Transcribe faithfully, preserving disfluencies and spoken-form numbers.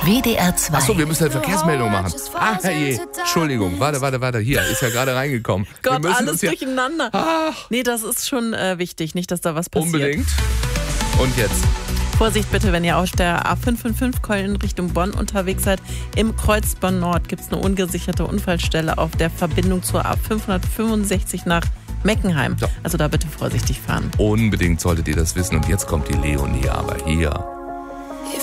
W D R zwei. Achso, wir müssen eine Verkehrsmeldung machen. Ah, herrje. Entschuldigung, warte, warte, warte. Hier, ist ja gerade reingekommen. Gott, wir alles ja durcheinander. Ach. Nee, das ist schon äh, wichtig, nicht, dass da was passiert. Unbedingt. Und jetzt? Vorsicht bitte, wenn ihr auf der A fünf fünf fünf Köln Richtung Bonn unterwegs seid. Im Kreuz Bonn Nord gibt es eine ungesicherte Unfallstelle auf der Verbindung zur A fünfhundertfünfundsechzig nach Meckenheim. Ja. Also da bitte vorsichtig fahren. Unbedingt solltet ihr das wissen. Und jetzt kommt die Leonie aber hier.